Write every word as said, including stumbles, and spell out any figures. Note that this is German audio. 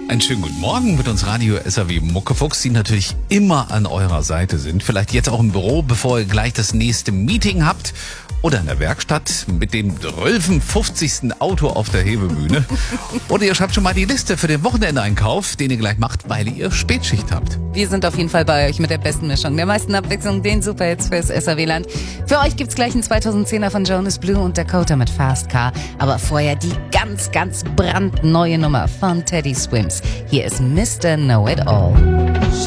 Einen schönen guten Morgen mit uns Radio S R W Muckefuchs, die natürlich immer an eurer Seite sind. Vielleicht jetzt auch im Büro, bevor ihr gleich das nächste Meeting habt. Oder in der Werkstatt mit dem fünfzigsten Auto auf der Hebebühne. Oder ihr schreibt schon mal die Liste für den Wochenendeinkauf, den ihr gleich macht, weil ihr Spätschicht habt. Wir sind auf jeden Fall bei euch mit der besten Mischung, der meisten Abwechslung, den Superhits fürs S R W-Land. Für euch gibt's gleich einen zweitausendzehner von Jonas Blue und Dakota mit Fast Car. Aber vorher die ganz, ganz brandneue Nummer von Teddy Swims. Hier ist Mister Know It All.